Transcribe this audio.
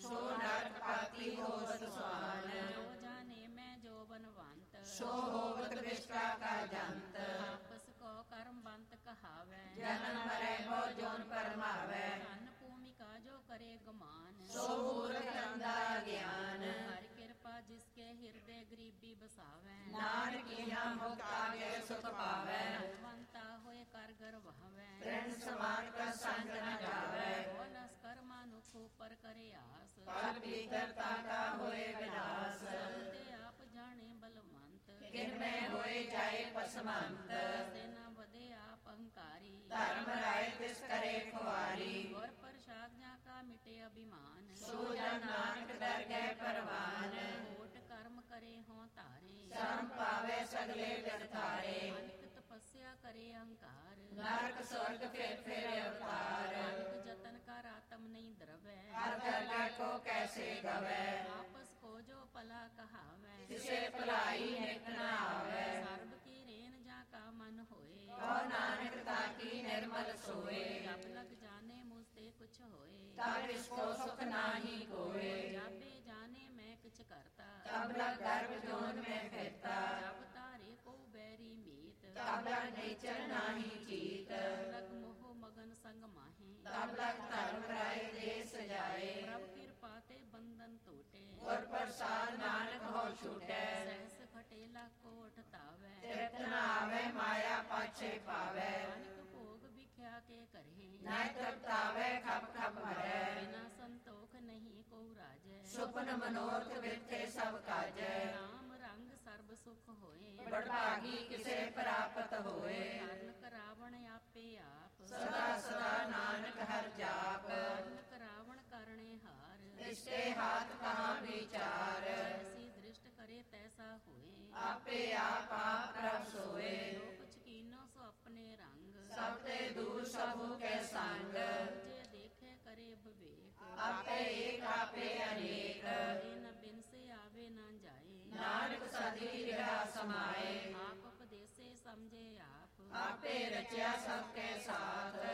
ਸੋ ਨਰਕ ਪਾਤੀ ਹੋਵਤ ਸੁਆਨ। ਜੋ ਜਾਣੇ ਮੈਂ ਜੋ ਬਨਵੰਤ, ਸੋ ਹੋਵਤ ਵਿਸ਼ਟਾ ਕਾ ਜੰਤ। ਆਪਸ ਕੋ ਕਰਮ ਬੰਤ ਕਹਾਵੈ, ਜਨਮ ਮਰੈ ਬਹੁ ਜੋਨ ਪਰਮਾਵੈ। ਧਨ ਭੂਮਿਕਾ ਜੋ ਕਰੇ ਗਮਾਨ, ਸੋ ਮੂਰਖ ਅੰਧਾ ਗਿਆਨ। ਹਰਿ ਕਿਰਪਾ ਜਿਸਕੇ ਹਿਰਦੇ ਗਰੀਬੀ ਬਸਾਵੈ, ਨਾਨਕ ਇਹਾਂ ਮੁਕਤ ਆਗੇ ਸੁਖ ਪਾਵੈ। ਵੰਤਾ ਹੋਏ ਕਰ ਗਰਵਾਵੈ, ਤ੍ਰਿਣ ਸਮਾਨ ਕਾ ਸੰਗ ਨ ਜਾਵੈ। ਬੋਲਸ ਕਰਮਾ ਨੁਖ ਉਪਰ ਕਰੇ ਆਸ, ਪਲ ਭੀਤਰਤਾ ਕਾ ਹੋਏ ਵਿਨਾਸ਼। ਤੇ ਆਪ ਜਾਣੇ ਬਲਵੰਤ, ਕਿਨ ਮੈਂ ਹੋਏ ਜਾਏ ਪਸਮੰਤ। ਤੇ ਨ ਵਧੇ ਆਪ ਅਹੰਕਾਰੀ, ਧਰਮ ਰਾਏ ਤਿਸ ਕਰੇ ਖੁਆਰੀ। ਗੁਰ ਪ੍ਰਸਾਦ ਜਾ ਕਾ ਮਿਟੇ ਅਭਿਮਾਨ, ਸੋ ਜਨ ਨਾਨਕ ਦਰ ਗਏ ਪਰਵਾਨ। ਕੋਟ ਕਰਮ ਕਰੇ ਹੋਂ ਧਾਰੇ, ਸ਼ਰਮ ਪਾਵੇ ਸਗਲੇ ਜਗਤਾਰੇ। ਅਨਿਕ ਤਪੱਸਿਆ ਕਰੇ ਅਹੰਕਾਰ, ਨਰਕ ਸਵਰਗ ਫਿਰ ਅਵਤਾਰ। ਅਨਿਕ ਜਤਨ ਕਰ ਆਤਮ ਨਹੀਂ ਦਰਵੈ, ਹਰ ਦਰਗਾਹ ਕੋ ਕੈਸੇ ਗਵੈ। ਆਪਸ ਕੋ ਜੋ ਭਲਾ ਕਹਾਵੈ, ਤਿਸੇ ਭਲਾਈ ਨਿਤ ਨ ਆਵੈ। ਸਰਬ ਕੀ ਰੇਨ ਜਾ ਕਾ ਮਨ ਹੋਏ, ਕਹੋ ਨਾਨਕ ਤਾਕੀ ਨਿਰਮਲ ਸੋਏ। ਜਬ ਲਗ ਜਾਣੇ ਮੁਝ ਤੇ ਕੁਛ ਹੋਏ, ਤਬ ਇਸਕੋ ਸੁਖ ਨਾਹੀ ਕੋਏ। ਜਾਬੇ ਜਾਣੇ ਮੈਂ ਕੁਛ ਕਰਤਾ, ਤਬ ਲਗ ਗਰਭ ਜੋਨ ਮੈਂ ਫਿਰਤਾ। ਜਬ ਤਾਰੇ ਕੋ ਬੈਰੀ ਮੀਤ, ਤਬ ਲਗ ਨੀਚਰ ਨਾਹੀ ਚੀਤ। ਲਗ ਮੋਹ ਮਗਨ ਸੰਗ ਮਾਹੇ, ਤਬ ਲਗ ਧਰਮ ਰਾਏ ਦੇ ਸਜਾਏ। ਪ੍ਰਭ ਕਿਰਪਾ ਤੇ ਬੰਧਨ ਟੂਟੇ, ਗੁਰ ਪ੍ਰਸਾਦ ਨਾਨਕ ਹੋ ਛੂਟੈ। ਸਹਿਸ ਖਟੇਲਾ ਕੋਟ ਤਾਵੈ, ਤ੍ਰਿਪਤ ਨ ਆਵੈ ਮਾਇਆ ਪਾਛੇ ਪਾਵੈ। ਅਨਿਕ ਭੋਗ ਵਿਖਿਆ ਕੇ ਕਰੇ, ਨਾ ਤ੍ਰਿਪਤਾਵੈ ਖਪ ਖਪ ਮਰੈ। ਬਿਨਾ ਸੰਤੋਖ ਨਹੀਂ ਕੋ ਰਾਜੈ, ਸੁਪਨ ਮਨੋਰਥ ਵਿਰਥੇ ਸਭ ਕਾਜੈ। ਨਾਮ ਰੰਗ ਸਰਬ ਸੁਖ ਹੋਏ, ਬੜਭਾਗੀ ਕਿਸੇ ਪ੍ਰਾਪਤ ਹੋਏ। ਕਰਨ ਕਰਾਵਣ ਆਪੇ ਆਪ, ਸਦਾ ਸਦਾ ਨਾਨਕ ਹਰਿ ਜਾਪ। ਕਰਨ ਕਰਾਵਣ ਕਰਣੇ ਹਾਰ, ਇਸਤੇ ਹਾਥ ਕਹਾਂ ਵਿਚਾਰ। ਐਸੀ ਦ੍ਰਿਸ਼ਟ ਕਰੇ ਤੈਸਾ ਹੋਏ, ਆਪੇ ਆਪ ਆਪ ਪ੍ਰਭ ਸੋਏ। ਜੋ ਕੁਛ ਕੀਨੋ ਸੋ ਆਪਣੇ ਰੰਗ, ਸਭ ਤੇ ਦੂਰ ਸਭੂ ਕੇ ਸੰਗ। ਜੇ ਦੇਖੇ ਕਰੇ ਵਿਵੇਕ, ਆਪੇ ਏਕ ਆਪੇ ਅਨੇਕ। ਬਿਨ ਬਿਨ ਸੇ ਆਵੇ ਨਾ ਜਾਏ, ਨਾਨਕ ਸਦੀ ਰਿਹਾ ਸਮਾਏ। ਆਪ ਉਪਦੇਸੇ ਸਮਝੇ ਆਪ, ਆਪੇ ਰਚਿਆ ਸਭ ਕੇ ਸਾਥ।